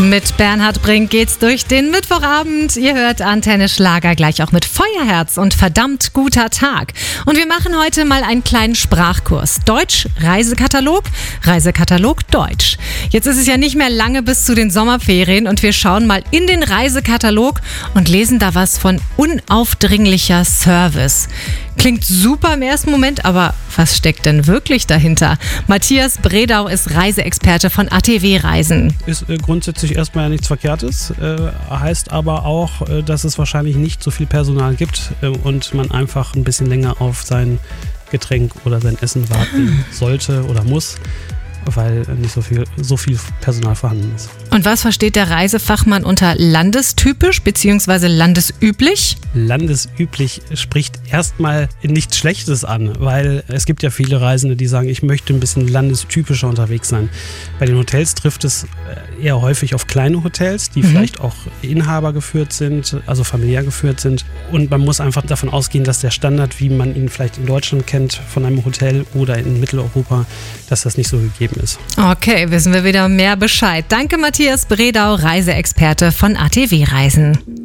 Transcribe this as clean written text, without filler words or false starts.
Mit Bernhard Brink geht's durch den Mittwochabend. Ihr hört Antenne Schlager gleich auch mit Feuerherz und verdammt guter Tag. Und wir machen heute mal einen kleinen Sprachkurs. Deutsch, Reisekatalog, Reisekatalog Deutsch. Jetzt ist es ja nicht mehr lange bis zu den Sommerferien und wir schauen mal in den Reisekatalog und lesen da was von unaufdringlicher Service. Klingt super im ersten Moment, aber was steckt denn wirklich dahinter? Matthias Bredau ist Reiseexperte von ATW Reisen. Ist grundsätzlich erstmal nichts Verkehrtes, heißt aber auch, dass es wahrscheinlich nicht so viel Personal gibt und man einfach ein bisschen länger auf sein Getränk oder sein Essen warten sollte oder muss, weil nicht so viel Personal vorhanden ist. Und was versteht der Reisefachmann unter landestypisch bzw. landesüblich? Landesüblich spricht erstmal nichts Schlechtes an, weil es gibt ja viele Reisende, die sagen, ich möchte ein bisschen landestypischer unterwegs sein. Bei den Hotels trifft es eher häufig auf kleine Hotels, die vielleicht auch Inhaber geführt sind, also familiär geführt sind. Und man muss einfach davon ausgehen, dass der Standard, wie man ihn vielleicht in Deutschland kennt, von einem Hotel oder in Mitteleuropa, dass das nicht so gegeben ist. Okay, wissen wir wieder mehr Bescheid. Danke Matthias Bredau, Reiseexperte von ATW Reisen.